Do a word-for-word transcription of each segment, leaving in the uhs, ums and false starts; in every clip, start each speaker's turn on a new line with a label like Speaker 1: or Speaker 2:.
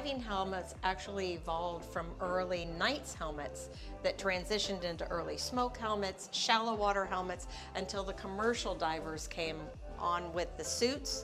Speaker 1: diving helmets actually evolved from early Knights helmets that transitioned into early smoke helmets, shallow water helmets, until the commercial divers came on with the suits.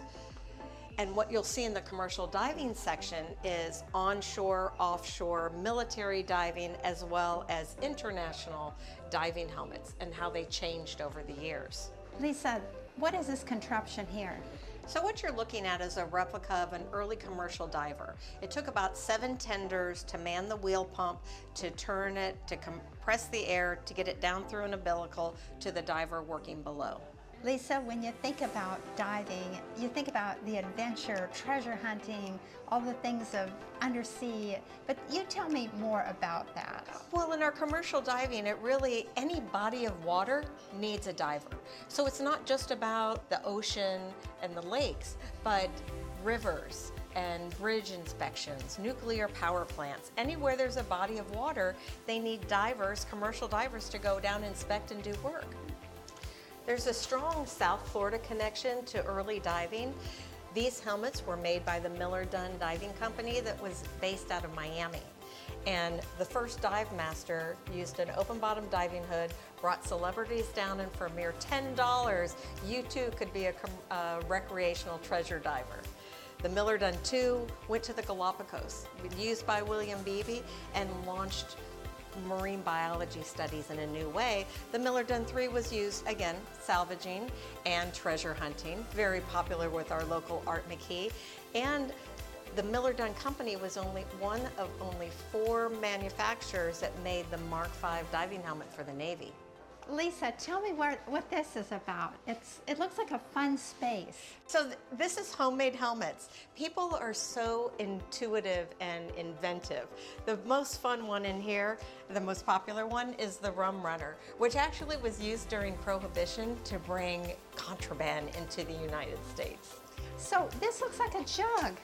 Speaker 1: And what you'll see in the commercial diving section is onshore, offshore, military diving, as well as international diving helmets and how they changed over the years.
Speaker 2: Lisa, what is this contraption here?
Speaker 1: So what you're looking at is a replica of an early commercial diver. It took about seven tenders to man the wheel pump, to turn it, to compress the air, to get it down through an umbilical to the diver working below.
Speaker 2: Lisa, when you think about diving, you think about the adventure, treasure hunting, all the things of undersea, but you tell me more about that.
Speaker 1: Well, in our commercial diving, it really, any body of water needs a diver. So it's not just about the ocean and the lakes, but rivers and bridge inspections, nuclear power plants. Anywhere there's a body of water, they need divers, commercial divers, to go down, inspect, and do work. There's a strong South Florida connection to early diving. These helmets were made by the Miller Dunn Diving Company that was based out of Miami. And the first dive master used an open bottom diving hood, brought celebrities down, and for a mere ten dollars, you too could be a, a recreational treasure diver. The Miller Dunn two went to the Galapagos, used by William Beebe, and launched marine biology studies in a new way. The Miller Dunn three was used, again, salvaging and treasure hunting, very popular with our local Art McKee. And the Miller Dunn Company was only one of only four manufacturers that made the Mark five diving helmet for the Navy.
Speaker 2: Lisa, tell me what, what this is about. It's, it looks like a fun space.
Speaker 1: So th this is homemade helmets. People are so intuitive and inventive. The most fun one in here, the most popular one, is the Rum Runner, which actually was used during Prohibition to bring contraband into the United States.
Speaker 2: So this looks like a jug.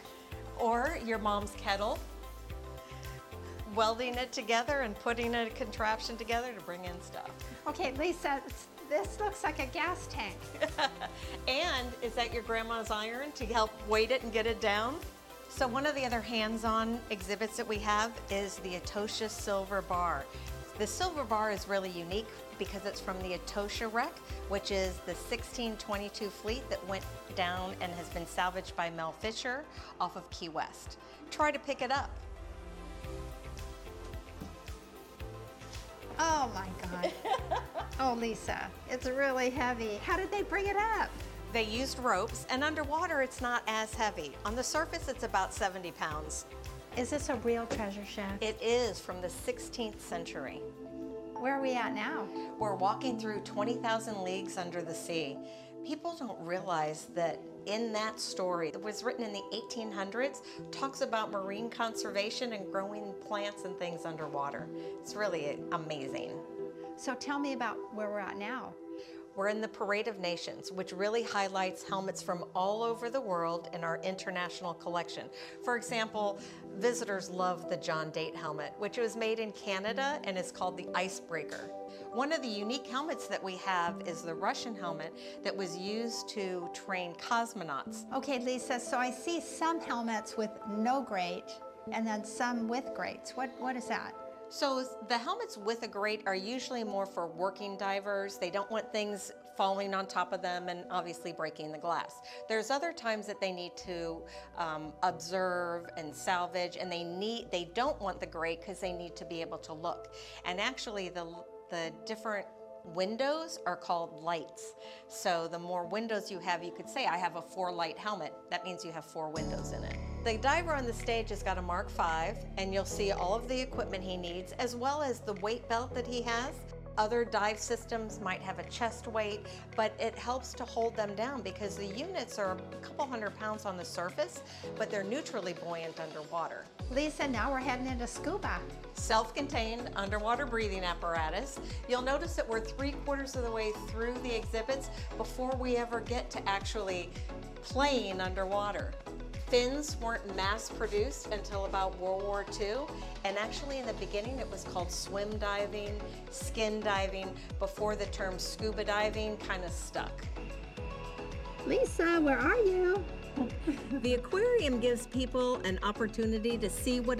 Speaker 1: Or your mom's kettle, welding it together and putting a contraption together to bring in stuff.
Speaker 2: Okay, Lisa, this looks like a gas tank.
Speaker 1: And is that your grandma's iron to help weight it and get it down? So one of the other hands-on exhibits that we have is the Etosha Silver Bar. The silver bar is really unique because it's from the Etosha wreck, which is the sixteen twenty-two fleet that went down and has been salvaged by Mel Fisher off of Key West. Try to pick it up.
Speaker 2: Oh my God. Oh, Lisa, it's really heavy. How did they bring it up?
Speaker 1: They used ropes, and underwater it's not as heavy. On the surface it's about seventy pounds.
Speaker 2: Is this a real treasure chest?
Speaker 1: It is, from the sixteenth century.
Speaker 2: Where are we at now?
Speaker 1: We're walking through twenty thousand leagues under the sea. People don't realize that in that story, that was written in the eighteen hundreds, talks about marine conservation and growing plants and things underwater. It's really amazing.
Speaker 2: So tell me about where we're at now.
Speaker 1: We're in the Parade of Nations, which really highlights helmets from all over the world in our international collection. For example, visitors love the John Date helmet, which was made in Canada and is called the Icebreaker. One of the unique helmets that we have is the Russian helmet that was used to train cosmonauts.
Speaker 2: Okay, Lisa, so I see some helmets with no grate and then some with grates. What, what is that?
Speaker 1: So the helmets with a grate are usually more for working divers. They don't want things falling on top of them and obviously breaking the glass. There's other times that they need to um, observe and salvage, and they need they don't want the grate because they need to be able to look. And actually the, the different windows are called lights. So the more windows you have, you could say, I have a four light helmet. That means you have four windows in it. The diver on the stage has got a Mark five, and you'll see all of the equipment he needs, as well as the weight belt that he has. Other dive systems might have a chest weight, but it helps to hold them down because the units are a couple hundred pounds on the surface, but they're neutrally buoyant underwater.
Speaker 2: Lisa, now we're heading into scuba.
Speaker 1: Self-contained underwater breathing apparatus. You'll notice that we're three quarters of the way through the exhibits before we ever get to actually playing underwater. Fins weren't mass-produced until about World War Two, and actually in the beginning it was called swim diving, skin diving, before the term scuba diving kind of stuck.
Speaker 2: Lisa, where are you?
Speaker 1: The aquarium gives people an opportunity to see what